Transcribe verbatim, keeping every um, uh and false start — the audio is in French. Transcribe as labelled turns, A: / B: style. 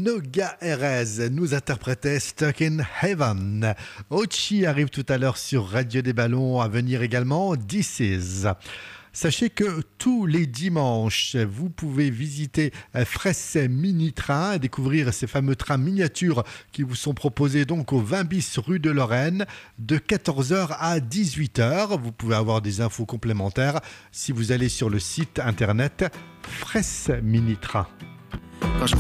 A: Noga Erez nous interprétait Stuck in Heaven. Ochi arrive tout à l'heure sur Radio des Ballons, à venir également This Is. Sachez que tous les dimanches, vous pouvez visiter Fresse Mini Train et découvrir ces fameux trains miniatures qui vous sont proposés donc au vingt bis rue de Lorraine de quatorze heures à dix-huit heures. Vous pouvez avoir des infos complémentaires si vous allez sur le site internet Fresse Mini Train.